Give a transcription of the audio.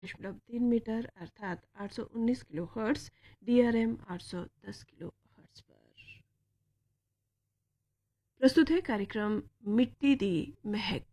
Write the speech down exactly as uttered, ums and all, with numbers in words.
दशमलव तीन मीटर अर्थात आठ सौ उन्नीस किलो हर्ट्स, डीआरएम आठ सौ दस किलो हर्ट्स पर। प्रस्तुत है कार्यक्रम मिट्टी दी महक।